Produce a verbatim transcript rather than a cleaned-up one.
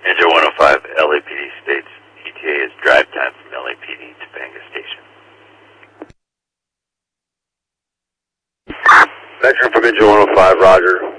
Angel one oh five, L A P D states E T A is drive time from L A P D to Banga Station. Veteran from Angel one oh five, roger.